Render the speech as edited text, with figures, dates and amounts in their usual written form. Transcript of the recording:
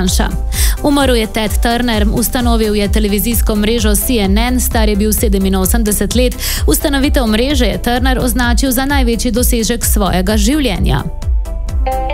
Janša. Umrl je Ted Turner, ustanovil je televizijsko mrežo CNN, star je bil 87 let. Ustanovitev mreže je Turner označil za največji dosežek svojega življenja.